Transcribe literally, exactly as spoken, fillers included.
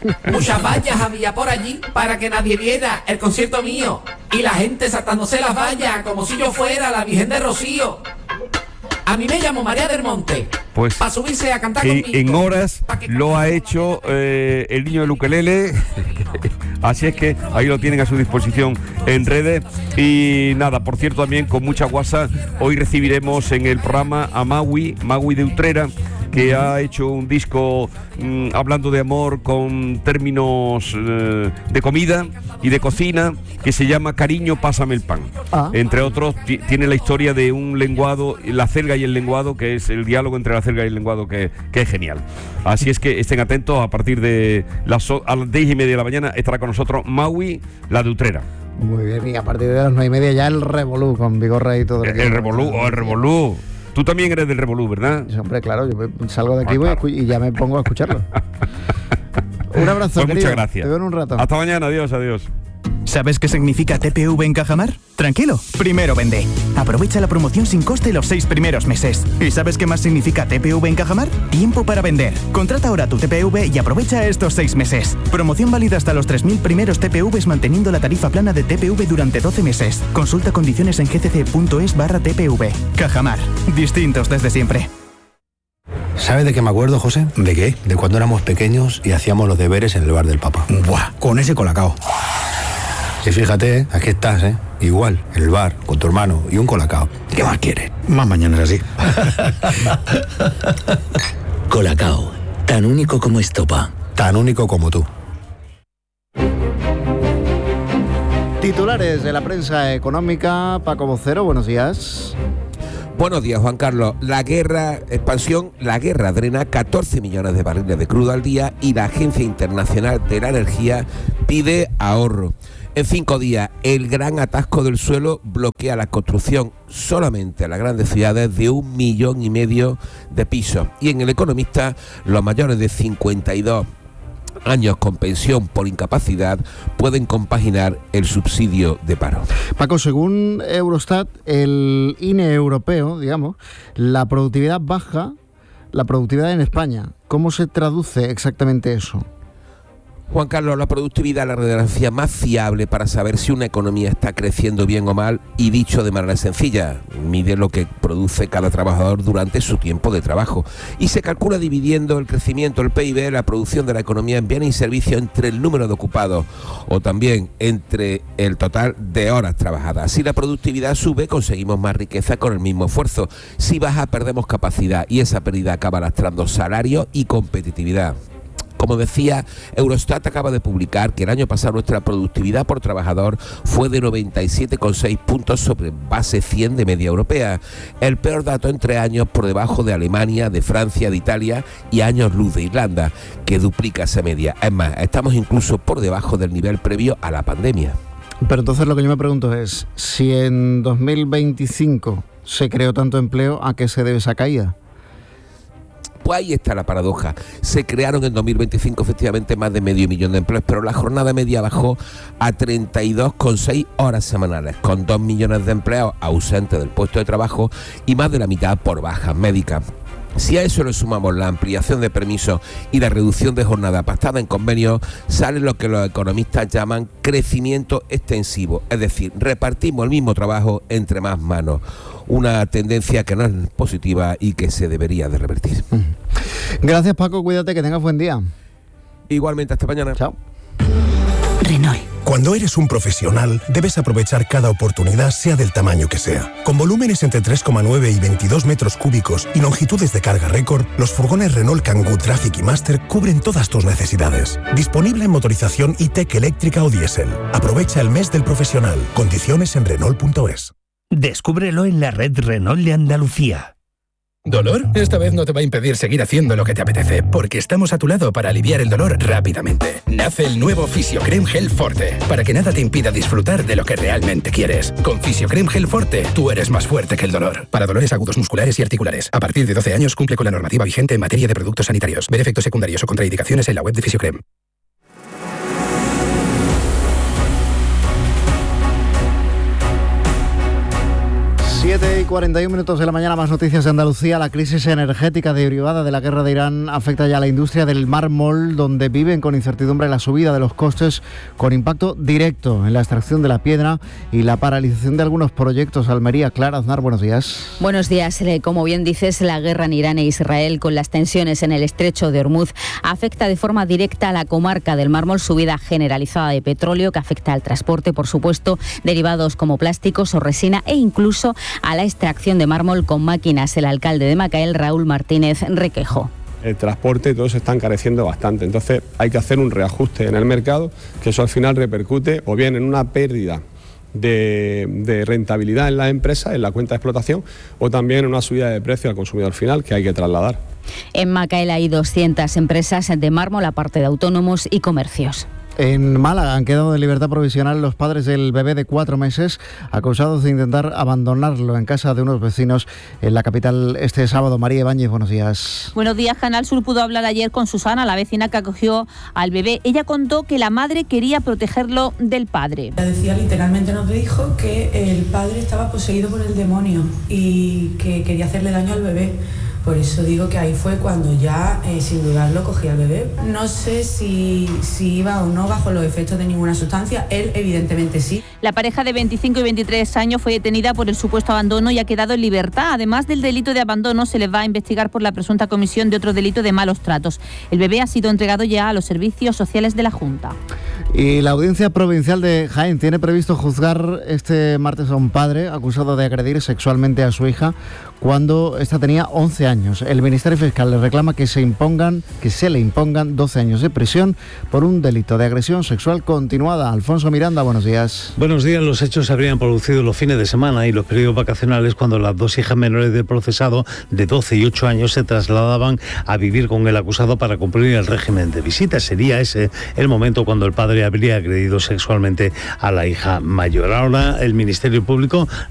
Muchas vallas había por allí para que nadie viera el concierto mío. Y la gente saltándose las vallas como si yo fuera la Virgen de Rocío. A mí me llamo María del Monte. Pues para subirse a cantar en, conmigo. en horas lo ha hecho eh, el niño del ukelele. Así es que ahí lo tienen a su disposición en redes. Y nada, por cierto, también con mucha guasa, hoy recibiremos en el programa a Maui, Maui de Utrera, que ha hecho un disco mmm, hablando de amor con términos eh, de comida y de cocina, que se llama Cariño, pásame el pan. Ah. Entre otros, t- tiene la historia de un lenguado, la celga y el lenguado, que es el diálogo entre la celga y el lenguado, que, que es genial. Así es que estén atentos, a partir de las, so- a las diez y media de la mañana estará con nosotros Maui, la de Utrera. Muy bien, y a partir de las nueve y media ya el Revolú, con Vigorra y todo. El, el Revolú, oh, el Revolú. Tú también eres del Revolú, ¿verdad? Sí, hombre, claro, yo salgo de aquí ah, claro. y ya me pongo a escucharlo. Un abrazo, pues querido. Muchas gracias. Te veo en un rato. Hasta mañana, adiós, adiós. ¿Sabes qué significa T P V en Cajamar? Tranquilo, primero vende. Aprovecha la promoción sin coste los seis primeros meses. ¿Y sabes qué más significa T P V en Cajamar? Tiempo para vender. Contrata ahora tu T P V y aprovecha estos seis meses. Promoción válida hasta los tres mil primeros T P Vs manteniendo la tarifa plana de T P V durante doce meses. Consulta condiciones en gcc.es barra TPV. Cajamar. Distintos desde siempre. ¿Sabes de qué me acuerdo, José? ¿De qué? De cuando éramos pequeños y hacíamos los deberes en el bar del Papa. Buah, con ese colacao. Y fíjate, ¿eh? Aquí estás, ¿eh? Igual, en el bar, con tu hermano y un colacao. ¿Qué más quieres? Más mañanas así. Colacao, tan único como estopa. Tan único como tú. Titulares de la prensa económica. Paco Vocero, buenos días. Buenos días, Juan Carlos. La guerra, expansión, la guerra drena catorce millones de barriles de crudo al día y la Agencia Internacional de la Energía pide ahorro. En cinco días, el gran atasco del suelo bloquea la construcción solamente en las grandes ciudades de un millón y medio de pisos. Y en El Economista, los mayores de cincuenta y dos años con pensión por incapacidad pueden compaginar el subsidio de paro. Paco, según Eurostat, el I N E europeo, digamos, la productividad baja, la productividad en España. ¿Cómo se traduce exactamente eso? Juan Carlos, la productividad es la radiografía más fiable para saber si una economía está creciendo bien o mal, y dicho de manera sencilla, mide lo que produce cada trabajador durante su tiempo de trabajo y se calcula dividiendo el crecimiento, el P I B, la producción de la economía en bienes y servicios entre el número de ocupados o también entre el total de horas trabajadas. Si la productividad sube, conseguimos más riqueza con el mismo esfuerzo. Si baja, perdemos capacidad y esa pérdida acaba lastrando salarios y competitividad. Como decía, Eurostat acaba de publicar que el año pasado nuestra productividad por trabajador fue de noventa y siete coma seis puntos sobre base cien de media europea. El peor dato en tres años, por debajo de Alemania, de Francia, de Italia y años luz de Irlanda, que duplica esa media. Es más, estamos incluso por debajo del nivel previo a la pandemia. Pero entonces lo que yo me pregunto es, si en dos mil veinticinco se creó tanto empleo, ¿a qué se debe esa caída? Pues ahí está la paradoja. Se crearon en dos mil veinticinco efectivamente más de medio millón de empleos, pero la jornada media bajó a treinta y dos coma seis horas semanales, con dos millones de empleados ausentes del puesto de trabajo y más de la mitad por bajas médicas. Si a eso le sumamos la ampliación de permisos y la reducción de jornada pactada en convenios, sale lo que los economistas llaman crecimiento extensivo, es decir, repartimos el mismo trabajo entre más manos. Una tendencia que no es positiva y que se debería de revertir. Gracias, Paco, cuídate, que tengas buen día. Igualmente, hasta mañana. Chao. Renault. Cuando eres un profesional, debes aprovechar cada oportunidad, sea del tamaño que sea. Con volúmenes entre tres coma nueve y veintidós metros cúbicos y longitudes de carga récord, los furgones Renault Kangoo Traffic y Master cubren todas tus necesidades. Disponible en motorización e-tech eléctrica o diésel. Aprovecha el mes del profesional. Condiciones en Renault punto es. Descúbrelo en la red Renault de Andalucía. ¿Dolor? Esta vez no te va a impedir seguir haciendo lo que te apetece, porque estamos a tu lado para aliviar el dolor rápidamente. Nace el nuevo Fisiocrem Gel Forte, para que nada te impida disfrutar de lo que realmente quieres. Con Fisiocrem Gel Forte, tú eres más fuerte que el dolor. Para dolores agudos musculares y articulares. A partir de doce años cumple con la normativa vigente en materia de productos sanitarios. Ver efectos secundarios o contraindicaciones en la web de Fisiocrem. siete y cuarenta y un minutos de la mañana, más noticias de Andalucía. La crisis energética derivada de la guerra de Irán afecta ya a la industria del mármol, donde viven con incertidumbre la subida de los costes, con impacto directo en la extracción de la piedra y la paralización de algunos proyectos. Almería, Clara Aznar, buenos días. Buenos días. Como bien dices, la guerra en Irán e Israel, con las tensiones en el estrecho de Hormuz, afecta de forma directa a la comarca del mármol, subida generalizada de petróleo que afecta al transporte, por supuesto, derivados como plásticos o resina e incluso a la extracción de mármol con máquinas. El alcalde de Macael, Raúl Martínez Requejo. El transporte y todo se está encareciendo bastante, entonces hay que hacer un reajuste en el mercado, que eso al final repercute o bien en una pérdida de, de rentabilidad en las empresas, en la cuenta de explotación, o también en una subida de precio al consumidor final que hay que trasladar. En Macael hay doscientas empresas de mármol, aparte de autónomos y comercios. En Málaga han quedado en libertad provisional los padres del bebé de cuatro meses acusados de intentar abandonarlo en casa de unos vecinos en la capital este sábado. María Ibáñez, buenos días. Buenos días. Canal Sur pudo hablar ayer con Susana, la vecina que acogió al bebé. Ella contó que la madre quería protegerlo del padre. Ella decía, literalmente nos dijo que el padre estaba poseído por el demonio y que quería hacerle daño al bebé. Por eso digo que ahí fue cuando ya, eh, sin dudarlo, cogía al bebé. No sé si, si iba o no bajo los efectos de ninguna sustancia. Él, evidentemente, sí. La pareja de veinticinco y veintitrés años fue detenida por el supuesto abandono y ha quedado en libertad. Además del delito de abandono, se les va a investigar por la presunta comisión de otro delito de malos tratos. El bebé ha sido entregado ya a los servicios sociales de la Junta. Y la Audiencia Provincial de Jaén tiene previsto juzgar este martes a un padre acusado de agredir sexualmente a su hija cuando ésta tenía once años. El Ministerio Fiscal le reclama que se impongan, que se le impongan doce años de prisión por un delito de agresión sexual continuada. Alfonso Miranda, buenos días. Buenos días. Los hechos se habrían producido los fines de semana y los periodos vacacionales, cuando las dos hijas menores del procesado, de doce y ocho años, se trasladaban a vivir con el acusado para cumplir el régimen de visitas. Sería ese el momento cuando el padre habría agredido sexualmente a la hija mayor. Ahora el Ministerio Público